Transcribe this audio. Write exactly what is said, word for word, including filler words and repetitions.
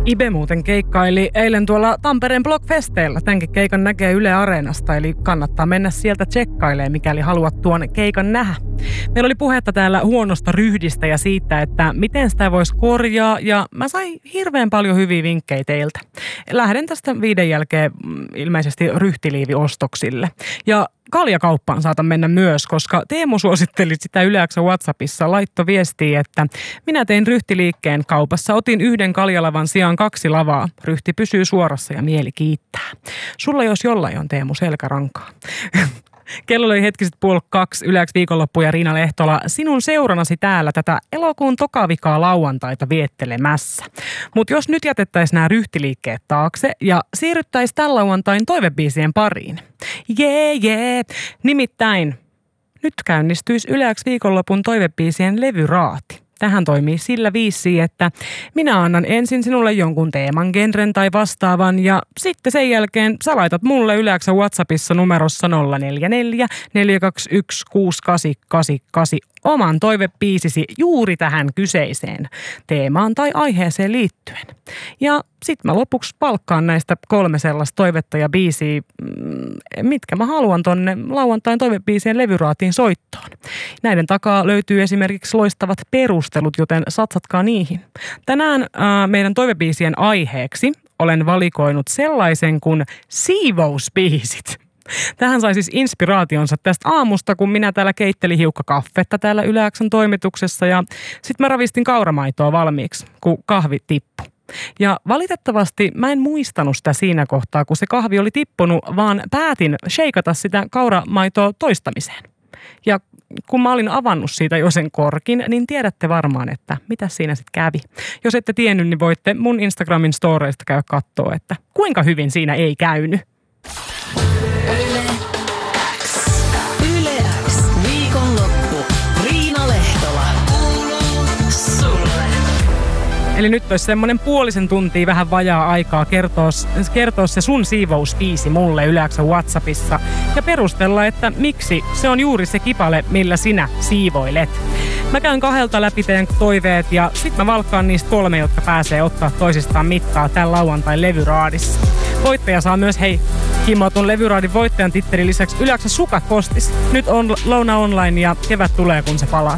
Ibe muuten keikkaili eilen tuolla Tampereen Blockfesteillä. Tämänkin keikan näkee Yle Areenasta, eli kannattaa mennä sieltä tsekkailemaan, mikäli haluat tuon keikan nähdä. Meillä oli puhetta täällä huonosta ryhdistä ja siitä, että miten sitä voisi korjaa, ja mä sain hirveän paljon hyviä vinkkejä teiltä. Lähden tästä viiden jälkeen ilmeisesti ryhtiliiviostoksille. Ja kaljakauppaan saatan mennä myös, koska Teemu suositteli sitä Yle X:n WhatsAppissa, laittoi viestiä, että minä tein ryhtiliikkeen kaupassa, otin yhden kaljalavan sijaan kaksi lavaa. Ryhti pysyy suorassa ja mieli kiittää. Sulla jos jollain on, Teemu, selkärankaa. Kello oli hetkiset puoli kaksi, Yle X viikonloppu ja Riina Lehtola sinun seuranasi täällä tätä elokuun tokavikaa lauantaita viettelemässä. Mutta jos nyt jätettäisiin nämä ryhtiliikkeet taakse ja siirryttäisiin tämän lauantain toivebiisien pariin. Jee, jee. Nimittäin nyt käynnistyisi Yle X viikonlopun toivebiisien levyraati. Tähän toimii sillä viisi, että minä annan ensin sinulle jonkun teeman, genren tai vastaavan ja sitten sen jälkeen sä laitat mulle Yle X:n WhatsAppissa numerossa nolla neljä neljä neljä kaksi yksi kuusi kahdeksan kahdeksan kahdeksan oman toivebiisisi juuri tähän kyseiseen teemaan tai aiheeseen liittyen. Ja sitten mä lopuksi palkkaan näistä kolme sellaista toivetta ja biisiä, mitkä mä haluan tonne lauantain toivebiisien levyraatiin soittoon. Näiden takaa löytyy esimerkiksi loistavat perustelut, joten satsatkaa niihin. Tänään ää, meidän toivebiisien aiheeksi olen valikoinut sellaisen kuin siivousbiisit. Tähän sai siis inspiraationsa tästä aamusta, kun minä täällä keittelin hiukka kaffetta täällä Yle X:n toimituksessa ja sitten mä ravistin kauramaitoa valmiiksi, kun kahvi tippui. Ja valitettavasti mä en muistanut sitä siinä kohtaa, kun se kahvi oli tippunut, vaan päätin sheikata sitä kauramaitoa toistamiseen. Ja kun mä olin avannut siitä jo sen korkin, niin tiedätte varmaan, että mitä siinä sitten kävi. Jos ette tiennyt, niin voitte mun Instagramin storeista käydä katsoa, että kuinka hyvin siinä ei käynyt. Yle X. Yle X. Viikonloppu. Riina Lehtola. Kuuluu sulle. Eli nyt olisi semmoinen puolisen tuntia vähän vajaa aikaa kertoa, kertoa se sun siivousbiisi mulle Yle X:n WhatsAppissa ja perustella, että miksi se on juuri se kipale, millä sinä siivoilet. Mä käyn kahdelta läpi teidän toiveet ja sit mä valkkaan niistä kolme, jotka pääsee ottaa toisistaan mittaa tämän lauantain levyraadissa. Voittaja saa myös, hei, himmotun levyraadin voittajan tittelin lisäksi Yle X:n sukat postis. Nyt on Louna Online ja kevät tulee, kun se palaa.